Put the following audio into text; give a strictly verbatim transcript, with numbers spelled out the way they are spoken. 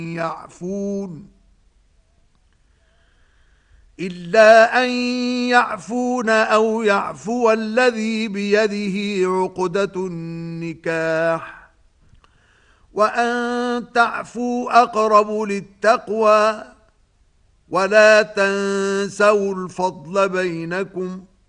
يعفون إلا أن يعفون أو يعفو الذي بيده عقدة النكاح وأن تعفوا أقرب للتقوى ولا تنسوا الفضل بينكم